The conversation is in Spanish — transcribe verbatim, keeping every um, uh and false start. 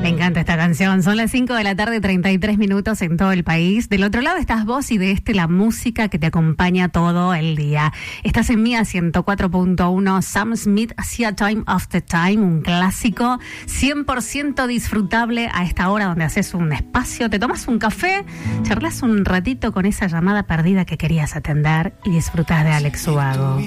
Me encanta esta canción. Son las cinco de la tarde, treinta y tres minutos en todo el país. Del otro lado estás vos y de este la música que te acompaña todo el día. Estás en Mía ciento cuatro punto uno. Sam Smith hacía Time After Time, un clásico cien por ciento disfrutable a esta hora donde haces un espacio, te tomas un café, charlas un ratito con esa llamada perdida que querías atender y disfrutás de Alex Ubago.